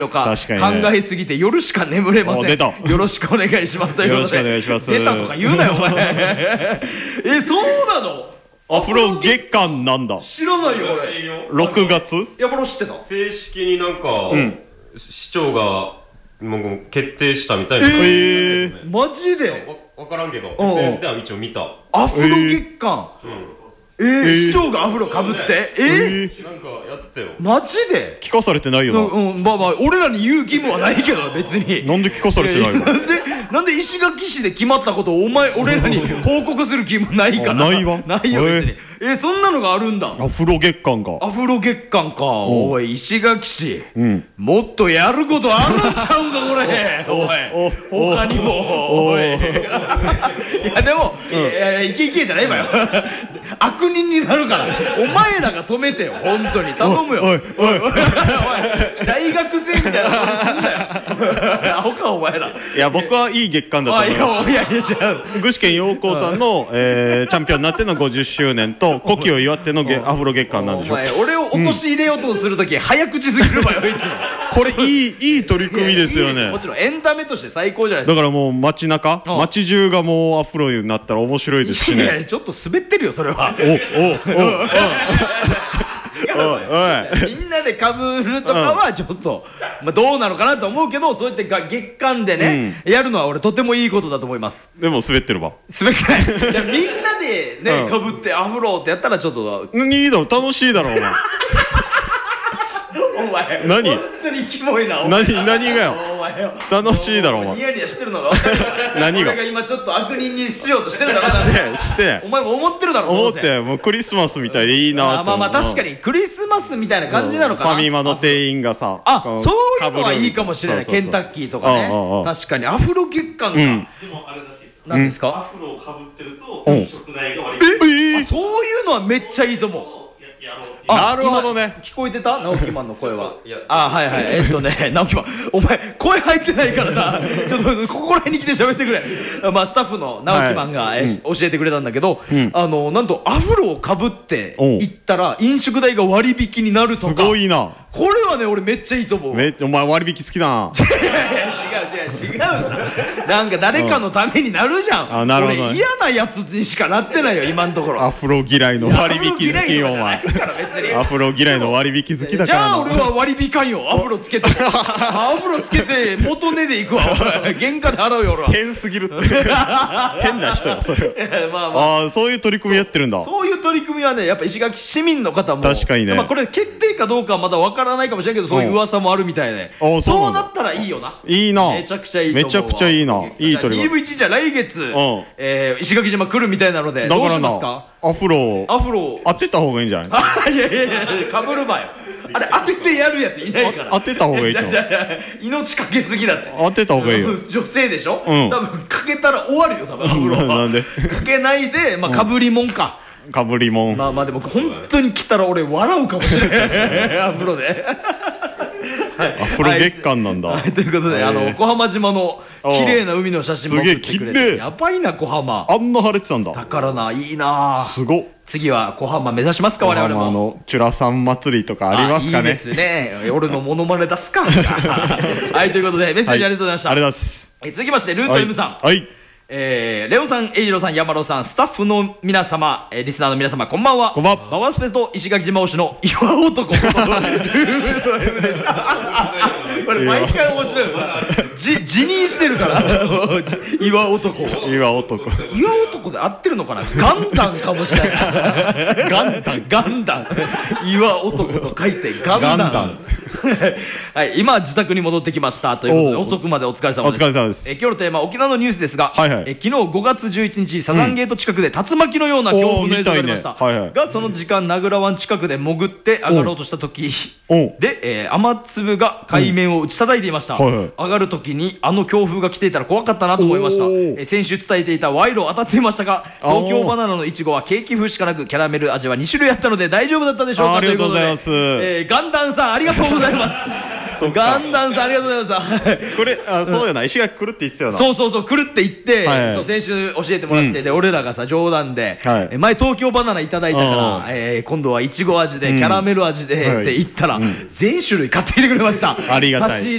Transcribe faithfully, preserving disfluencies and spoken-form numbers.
とか考えすぎて夜しか眠れません。よろしくお願いしますということで。 よろしくお願いします。 出たとか言うなよお前。え、そうなの？ アフロ月間なんだ。 知らないよ俺。ろくがつ？ 山ろ知ってた？ 正式になんか市長がもう決定したみたいな。 えー、マジで？ わからんけど エスエヌエス では一応見た。 アフロ月間。えー、市長がアフロかぶってえー、なんかやってたよ。 マジで？ 聞かされてないよな。 うん、まあまあ俺らに言う義務はないけど別に。 なんで聞かされてないの？ なんでなんで石垣市で決まったことをお前俺らに報告する義務ないから。 ないわ。 ないよ別に。え、そんなのがあるんだ。 アフロ月間か。 アフロ月間か。おい石垣市、もっとやることあるんちゃうんかこれ。おい他にも。おいいやでもいけいけじゃないわよ。悪人になるからお前らが止めてよ本当に頼むよ。おいおい大学生みたいなことすんなよ。アホかお前ら。 いや僕はいい月間だと思います。 いやいや違う。 具志堅用高さんのチャンピオンになってのごじゅっしゅうねんと古希を祝ってのアフロ月間なんでしょ。 お前俺を陥れようとするとき早口すぎるわよいつも。 これいいいい取り組みですよね。 もちろんエンタメとして最高じゃないですか。 だからもう街中街中がもうアフロになったら面白いですしね。 いやちょっと滑ってるよそれは。 おおおおみんなでかぶるとかはちょっとどうなのかなと思うけど、そうやって月間でねやるのは俺とてもいいことだと思います。 でも滑ってるわ。 滑ってない。いやみんなでねかぶってアフロってやったらちょっといいだろ楽しいだろお前。 お前何本当にキモいな。 何何がよ。楽しいだろお前。 ニヤニヤしてるのが分かる。 何が俺が今ちょっと悪人にしようとしてるんだから。 してしてお前も思ってるだろ。 思ってもうクリスマスみたいでいいなって。 まあまあ確かにクリスマスみたいな感じなのかな。 ファミマの店員がさあそういうのはいいかもしれない。ケンタッキーとかね。確かにアフロ月間か。でもあれらしいです。何ですか？アフロをかぶってると飲食代が割り引き。そういうのはめっちゃいいと思う。 なるほどね。 聞こえてた直樹マンの声は。あはいはいえっとね直樹マンお前声入ってないからさちょっとここら辺に来て喋ってくれ。まあスタッフの直樹マンが教えてくれたんだけど、あのなんとアフロをかぶって行ったら飲食代が割引になるとか。 すごいな。 これはね俺めっちゃいいと思う。 お前割引好きだな。 違う違う違うさ。なんか誰かのためになるじゃん。俺嫌なやつにしかなってないよ今のところ。 アフロ嫌いの割引好きよお前。アフロ嫌いの割引好きだから。 じゃあ俺は割引かんよ。アフロつけてアフロつけて元値でいくわ。原価で払うよ俺は。 変すぎるって。変な人よそれ。まあまあそういう取り組みやってるんだ。 そういう取り組みはねやっぱ石垣市民の方も確かにね。 まあこれ決定かどうかはまだ分からないかもしれないけどそういう噂もあるみたいで、そうなったらいいよな。 いいな。 めちゃくちゃいいと思う。 めちゃくちゃいいな。いい取り組み。 イーブイワン じゃ来月石垣島来るみたいなのでどうしますか？ アフロアフロ当てた方がいいんじゃない？ いやいやいやかぶるばよ。あれ当ててやるやついないから。 当てた方がいいと思う。 命かけすぎだって。 当てた方がいいよ。 女性でしょ。多分かけたら終わるよ多分アフロは。 なんで？ かけないでまあかぶりもんか。 かぶりもん。 まあまあでも本当に来たら俺笑うかもしれないアフロで。 アフロ月間なんだ。 ということであの小浜島の綺麗な海の写真も送ってくれて。やばいな小浜。 あんな晴れてたんだ。 だからないいな。すごっ。 次は小浜目指しますか我々も。 小浜のチュラさん祭りとかありますかね。 いいですね。俺のモノマネ出すか。はいということでメッセージありがとうございました。 ありがとうございます。 続きましてルート M さん。 はい。 えー、レオさん、エイジロさん、山郎さん、スタッフの皆様、えー、リスナーの皆様、こんばんは。 こんばんは。 バワスペスと石垣島推しの岩男ことルート M です。これ毎回面白い。じ辞任してるから岩男。 岩男。 岩男で合ってるのかな。ガンダンかもしれない。 ガンダン。 ガンダン。岩男と書いてガンダン。ガンダン。はい、今自宅に戻ってきましたということで遅くまでお疲れ様です。 お疲れ様です。 え今日のテーマ沖縄のニュースですが、 はいはい、 え昨日ごがつじゅういちにちサザンゲート近くで竜巻のような強風の映像がありました、はいはい、がその時間名倉湾近くで潜って上がろうとした時で、えー、雨粒が海面を打ち叩いていました、はいはい、上がる時にあの強風が来ていたら怖かったなと思いました。え先週伝えていた賄賂当たっていましたが東京バナナのいちごはケーキ風しかなくキャラメル味はにしゅるいあったので大丈夫だったでしょうか。 ありがとうございます。 えー、ガンダンさんありがとうございますガンダンさんありがとうございますこれあそうよな、石垣来るって言ってたよな。 そうそうそう、来るって言って、 はいそう先週教えてもらって、うん、で俺らがさ冗談で、はい、え前東京バナナいただいたから、えー、今度はいちご味でキャラメル味で、うん、って言ったら、うん、全種類買ってきてくれました。 ありがたい。